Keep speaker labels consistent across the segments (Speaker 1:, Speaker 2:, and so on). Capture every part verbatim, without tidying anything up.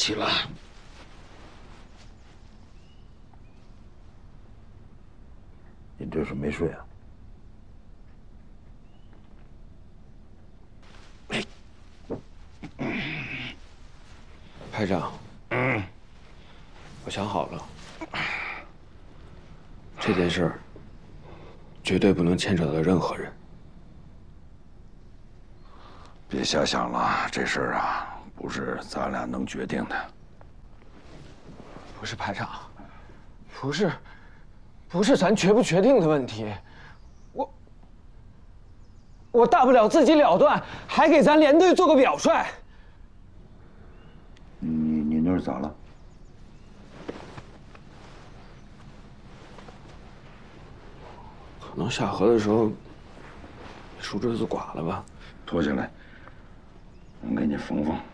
Speaker 1: 起来。你这是没睡啊？
Speaker 2: 排长，嗯，我想好了，这件事儿绝对不能牵扯到任何人。
Speaker 1: 别瞎想了，这事儿啊，不是咱俩能决定的。
Speaker 2: 不是排长，不是，不是咱决不决定的问题，我，我大不了自己了断，还给咱连队做个表率。
Speaker 1: 你你那是咋了？
Speaker 2: 可能下河的时候，树枝子刮了吧。
Speaker 1: 脱下来，我给你缝缝。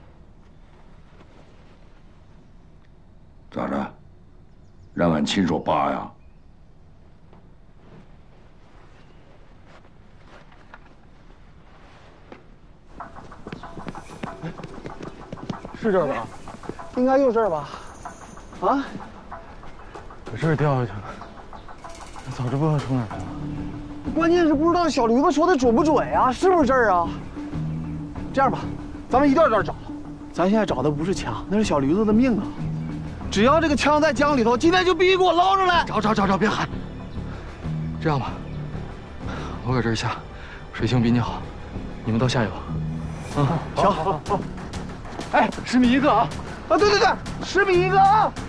Speaker 1: 咋着？让俺亲手扒呀？
Speaker 3: 是这儿吧？应该就这儿吧？啊？
Speaker 4: 搁这儿掉下去了，早知不知道冲哪儿去了。
Speaker 3: 关键是不知道小驴子说的准不准呀、啊？是不是这儿啊？这样吧，咱们一点点找。咱现在找的不是枪，那是小驴子的命啊！只要这个枪在江里头，今天就必须给我捞上来！
Speaker 4: 找找找找，别喊！这样吧，我搁这儿下，水性比你好，你们到下游。
Speaker 3: 嗯，行。好，好。哎，十米一个啊！啊，对对对，十米一个啊！